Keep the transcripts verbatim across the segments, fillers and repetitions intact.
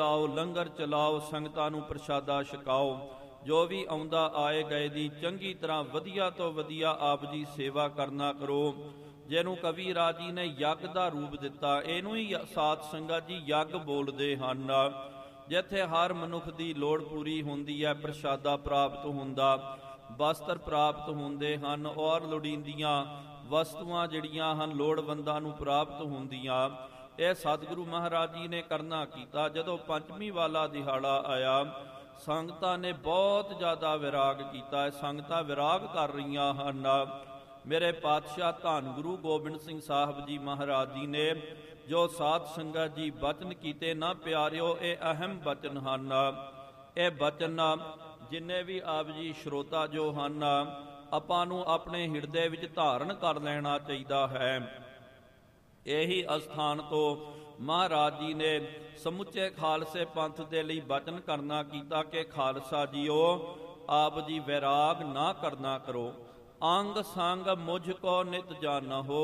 ਲਾਓ, ਲੰਗਰ ਚਲਾਓ, ਸੰਗਤਾਂ ਨੂੰ ਪ੍ਰਸ਼ਾਦਾ ਛਕਾਓ। ਜੋ ਵੀ ਆਉਂਦਾ ਆਏ ਗਏ ਦੀ ਚੰਗੀ ਤਰ੍ਹਾਂ ਵਧੀਆ ਤੋਂ ਵਧੀਆ ਆਪ ਜੀ ਸੇਵਾ ਕਰਨਾ ਕਰੋ। ਜਿਹਨੂੰ ਕਵੀ ਰਾਜੀ ਨੇ ਯੱਗ ਦਾ ਰੂਪ ਦਿੱਤਾ, ਇਹਨੂੰ ਹੀ ਸਾਧ ਸੰਗਤ ਜੀ ਯੱਗ ਬੋਲਦੇ ਹਨ। ਜਿੱਥੇ ਹਰ ਮਨੁੱਖ ਦੀ ਲੋੜ ਪੂਰੀ ਹੁੰਦੀ ਹੈ, ਪ੍ਰਸ਼ਾਦਾ ਪ੍ਰਾਪਤ ਹੁੰਦਾ, ਵਸਤਰ ਪ੍ਰਾਪਤ ਹੁੰਦੇ ਹਨ, ਔਰ ਲੋੜੀਂਦੀਆਂ ਵਸਤੂਆਂ ਜਿਹੜੀਆਂ ਹਨ ਲੋੜਵੰਦਾਂ ਨੂੰ ਪ੍ਰਾਪਤ ਹੁੰਦੀਆਂ। ਇਹ ਸਤਿਗੁਰੂ ਮਹਾਰਾਜ ਜੀ ਨੇ ਕਰਨਾ ਕੀਤਾ। ਜਦੋਂ ਪੰਚਮੀ ਵਾਲਾ ਦਿਹਾੜਾ ਆਇਆ, ਸੰਗਤਾਂ ਨੇ ਬਹੁਤ ਜ਼ਿਆਦਾ ਵਿਰਾਗ ਕੀਤਾ। ਸੰਗਤਾਂ ਵਿਰਾਗ ਕਰ ਰਹੀਆਂ ਹਨ। ਮੇਰੇ ਪਾਤਸ਼ਾਹ ਧੰਨ ਗੁਰੂ ਗੋਬਿੰਦ ਸਿੰਘ ਸਾਹਿਬ ਜੀ ਮਹਾਰਾਜ ਜੀ ਨੇ ਜੋ ਸਾਧ ਸੰਗਤ ਜੀ ਬਚਨ ਕੀਤੇ ਨਾ ਪਿਆਰਿਓ, ਇਹ ਅਹਿਮ ਬਚਨ ਹਨ। ਇਹ ਬਚਨ ਜਿੰਨੇ ਵੀ ਆਪ ਜੀ ਸਰੋਤਾ ਜੋ ਹਨ, ਆਪਾਂ ਨੂੰ ਆਪਣੇ ਹਿਰਦੇ ਵਿੱਚ ਧਾਰਨ ਕਰ ਲੈਣਾ ਚਾਹੀਦਾ ਹੈ। ਇਹੀ ਅਸਥਾਨ ਤੋਂ ਮਹਾਰਾਜ ਜੀ ਨੇ ਸਮੁੱਚੇ ਖਾਲਸੇ ਪੰਥ ਦੇ ਲਈ ਬਚਨ ਕਰਨਾ ਕੀਤਾ ਕਿ ਖਾਲਸਾ ਜੀਓ, ਆਪ ਜੀ ਵੈਰਾਗ ਨਾ ਕਰਨਾ ਕਰੋ। ਅੰਗ ਸੰਗ ਮੁਝ ਕੋ ਨਿਤ ਜਾਣਹੁ।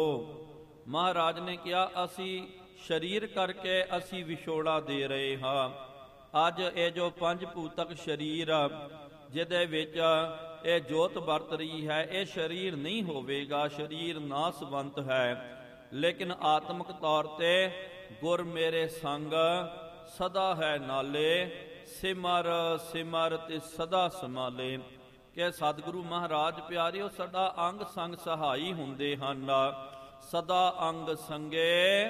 ਮਹਾਰਾਜ ਨੇ ਕਿਹਾ ਅਸੀਂ ਸਰੀਰ ਕਰਕੇ ਅਸੀਂ ਵਿਛੋੜਾ ਦੇ ਰਹੇ ਹਾਂ। ਅੱਜ ਇਹ ਜੋ ਪੰਜ ਭੂਤਕ ਸਰੀਰ ਜਿਹਦੇ ਵਿੱਚ ਇਹ ਜੋਤ ਵਰਤ ਰਹੀ ਹੈ, ਇਹ ਸਰੀਰ ਨਹੀਂ ਹੋਵੇਗਾ, ਸਰੀਰ ਨਾਸਵੰਤ ਹੈ। ਲੇਕਿਨ ਆਤਮਿਕ ਤੌਰ ਤੇ ਗੁਰ ਮੇਰੇ ਸੰਗ ਸਦਾ ਹੈ ਨਾਲੇ, ਸਿਮਰ ਸਿਮਰ ਤੇ ਸਦਾ ਸੰਭਾਲੇ। ਕਿ ਸਤਿਗੁਰੂ ਮਹਾਰਾਜ ਪਿਆਰਿਓ ਸਾਡਾ ਅੰਗ ਸੰਗ ਸਹਾਈ ਹੁੰਦੇ ਹਨ। ਸਦਾ ਅੰਗ ਸੰਗੇ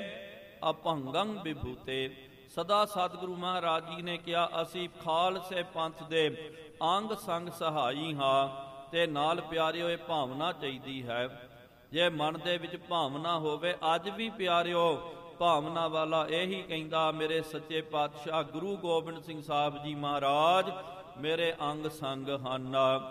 ਅਭੰਗੰ ਵਿਭੂਤੇ। ਸਦਾ ਸਤਿਗੁਰੂ ਮਹਾਰਾਜ ਜੀ ਨੇ ਕਿਹਾ ਅਸੀਂ ਖਾਲਸੇ ਪੰਥ ਦੇ ਅੰਗ ਸੰਗ ਸਹਾਈ ਹਾਂ। ਤੇ ਨਾਲ ਪਿਆਰਿਓ ਇਹ ਭਾਵਨਾ ਚਾਹੀਦੀ ਹੈ। ਜੇ ਮਨ ਦੇ ਵਿੱਚ ਭਾਵਨਾ ਹੋਵੇ, ਅੱਜ ਵੀ ਪਿਆਰਿਓ ਭਾਵਨਾ ਵਾਲਾ ਇਹੀ ਕਹਿੰਦਾ, ਮੇਰੇ ਸੱਚੇ ਪਾਤਸ਼ਾਹ ਗੁਰੂ ਗੋਬਿੰਦ ਸਿੰਘ ਸਾਹਿਬ ਜੀ ਮਹਾਰਾਜ ਮੇਰੇ ਅੰਗ ਸੰਗ ਹਨ।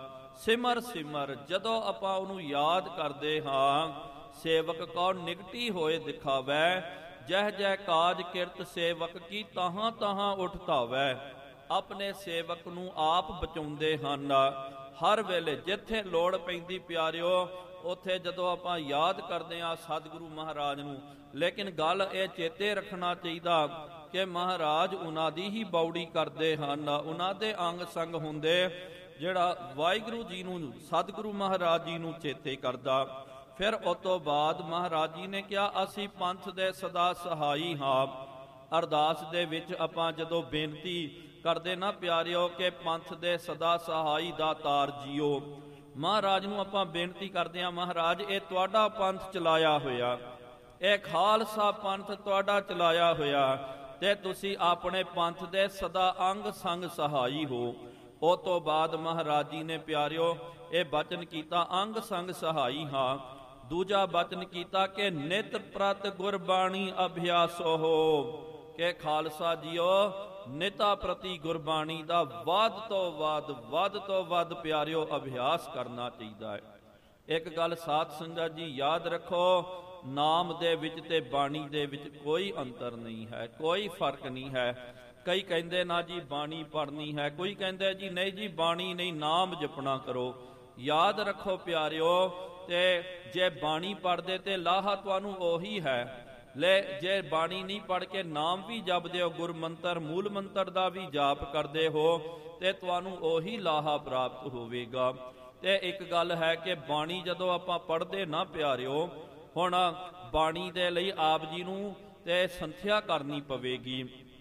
ਸਿਮਰ ਸਿਮਰ, ਜਦੋਂ ਆਪਾਂ ਉਹਨੂੰ ਯਾਦ ਕਰਦੇ ਹਾਂ, ਸੇਵਕ ਕੋ ਨਿਕਟੀ ਹੋਏ ਦਿਖਾਵੈ, ਜਹ ਜਹ ਕਾਜ ਕਿਰਤ ਸੇਵਕ ਕੀ ਤਾਹਾਂ ਤਾਹਾਂ ਉੱਠ ਧਾਵੈ। ਆਪਣੇ ਸੇਵਕ ਨੂੰ ਆਪ ਬਚਾਉਂਦੇ ਹਨ। ਹਰ ਵੇਲੇ ਜਿੱਥੇ ਲੋੜ ਪੈਂਦੀ ਪਿਆਰਿਓ, ਉੱਥੇ ਜਦੋਂ ਆਪਾਂ ਯਾਦ ਕਰਦੇ ਹਾਂ ਸਤਿਗੁਰੂ ਮਹਾਰਾਜ ਨੂੰ, ਲੇਕਿਨ ਗੱਲ ਇਹ ਚੇਤੇ ਰੱਖਣਾ ਚਾਹੀਦਾ ਕਿ ਮਹਾਰਾਜ ਉਹਨਾਂ ਦੀ ਹੀ ਬੌੜੀ ਕਰਦੇ ਹਨ, ਉਹਨਾਂ ਦੇ ਅੰਗ ਸੰਗ ਹੁੰਦੇ। ਜਿਹੜਾ ਵਾਹਿਗੁਰੂ ਜੀ ਨੂੰ, ਸਤਿਗੁਰੂ ਮਹਾਰਾਜ ਜੀ ਨੂੰ ਚੇਤੇ ਕਰਦਾ। ਫਿਰ ਉਸ ਤੋਂ ਬਾਅਦ ਮਹਾਰਾਜ ਜੀ ਨੇ ਕਿਹਾ ਅਸੀਂ ਪੰਥ ਦੇ ਸਦਾ ਸਹਾਈ ਹਾਂ। ਅਰਦਾਸ ਦੇ ਵਿੱਚ ਆਪਾਂ ਜਦੋਂ ਬੇਨਤੀ ਕਰਦੇ ਨਾ ਪਿਆਰਿਓ ਕਿ ਪੰਥ ਦੇ ਸਦਾ ਸਹਾਈ ਦਾਤਾਰ ਜੀਓ, ਮਹਾਰਾਜ ਨੂੰ ਆਪਾਂ ਬੇਨਤੀ ਕਰਦੇ ਹਾਂ, ਮਹਾਰਾਜ ਇਹ ਤੁਹਾਡਾ ਪੰਥ ਚਲਾਇਆ ਹੋਇਆ, ਇਹ ਖਾਲਸਾ ਪੰਥ ਤੁਹਾਡਾ ਚਲਾਇਆ ਹੋਇਆ, ਤੇ ਤੁਸੀਂ ਆਪਣੇ ਪੰਥ ਦੇ ਸਦਾ ਅੰਗ ਸੰਗ ਸਹਾਈ ਹੋ। ਉਸ ਤੋਂ ਬਾਅਦ ਮਹਾਰਾਜ ਜੀ ਨੇ ਪਿਆਰਿਓ ਇਹ ਬਚਨ ਕੀਤਾ, ਅੰਗ ਸੰਗ ਸਹਾਈ ਹਾਂ। ਦੂਜਾ ਬਚਨ ਕੀਤਾ ਕਿ ਨਿਤ ਪ੍ਰਤ ਗੁਰਬਾਣੀ ਅਭਿਆਸੋ ਹੋ। ਕਿ ਖਾਲਸਾ ਜੀਓ ਨਿਤਾ ਪ੍ਰਤੀ ਗੁਰਬਾਣੀ ਦਾ ਵੱਧ ਤੋਂ ਵੱਧ ਵੱਧ ਤੋਂ ਵੱਧ ਪਿਆਰਿਓ ਅਭਿਆਸ ਕਰਨਾ ਚਾਹੀਦਾ ਹੈ। ਇੱਕ ਗੱਲ ਸਾਧ ਸੰਗਤ ਜੀ ਯਾਦ ਰੱਖੋ, ਨਾਮ ਦੇ ਵਿੱਚ ਤੇ ਬਾਣੀ ਦੇ ਵਿੱਚ ਕੋਈ ਅੰਤਰ ਨਹੀਂ ਹੈ, ਕੋਈ ਫਰਕ ਨਹੀਂ ਹੈ। ਕਈ ਕਹਿੰਦੇ ਨਾ ਜੀ ਬਾਣੀ ਪੜ੍ਹਨੀ ਹੈ, ਕੋਈ ਕਹਿੰਦਾ ਜੀ ਨਹੀਂ ਜੀ ਬਾਣੀ ਨਹੀਂ, ਨਾਮ ਜਪਣਾ ਕਰੋ। ਯਾਦ ਰੱਖੋ ਪਿਆਰਿਓ, ਤੇ ਜੇ ਬਾਣੀ ਪੜ੍ਹਦੇ ਤੇ ਲਾਹਾ ਤੁਹਾਨੂੰ ਉਹੀ ਹੈ। ਲੈ ਜੇ ਬਾਣੀ ਨਹੀਂ ਪੜ੍ਹ ਕੇ ਨਾਮ ਵੀ ਜਪਦੇ ਹੋ, ਗੁਰ ਮੰਤਰ ਮੂਲ ਮੰਤਰ ਦਾ ਵੀ ਜਾਪ ਕਰਦੇ ਹੋ, ਤੇ ਤੁਹਾਨੂੰ ਉਹੀ ਲਾਹਾ ਪ੍ਰਾਪਤ ਹੋਵੇਗਾ। ਤੇ ਇੱਕ ਗੱਲ ਹੈ ਕਿ ਬਾਣੀ ਜਦੋਂ ਆਪਾਂ ਪੜ੍ਹਦੇ ਨਾ ਪਿਆਰਿਓ, ਹੁਣ ਬਾਣੀ ਦੇ ਲਈ ਆਪ ਜੀ ਨੂੰ ਤੇ ਸੰਥਿਆ ਕਰਨੀ ਪਵੇਗੀ,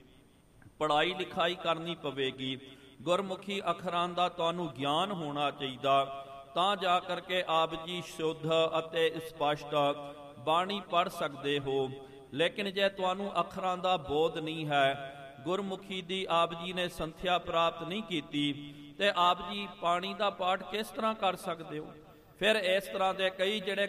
ਪੜ੍ਹਾਈ ਲਿਖਾਈ ਕਰਨੀ ਪਵੇਗੀ। ਗੁਰਮੁਖੀ ਅੱਖਰਾਂ ਦਾ ਤੁਹਾਨੂੰ ਗਿਆਨ ਹੋਣਾ ਚਾਹੀਦਾ, ਤਾਂ ਜਾ ਕਰਕੇ ਆਪ ਜੀ ਸ਼ੁੱਧ ਅਤੇ ਸਪਸ਼ਟ ਬਾਣੀ ਪੜ੍ਹ ਸਕਦੇ ਹੋ। ਲੇਕਿਨ ਜੇ ਤੁਹਾਨੂੰ ਅੱਖਰਾਂ ਦਾ ਬੋਧ ਨਹੀਂ ਹੈ, ਗੁਰਮੁਖੀ ਦੀ ਆਪ ਜੀ ਨੇ ਸੰਥਿਆ ਪ੍ਰਾਪਤ ਨਹੀਂ ਕੀਤੀ, ਤੇ ਆਪ ਜੀ ਬਾਣੀ ਦਾ ਪਾਠ ਕਿਸ ਤਰ੍ਹਾਂ ਕਰ ਸਕਦੇ ਹੋ? ਫਿਰ ਇਸ ਤਰ੍ਹਾਂ ਦੇ ਕਈ ਜਿਹੜੇ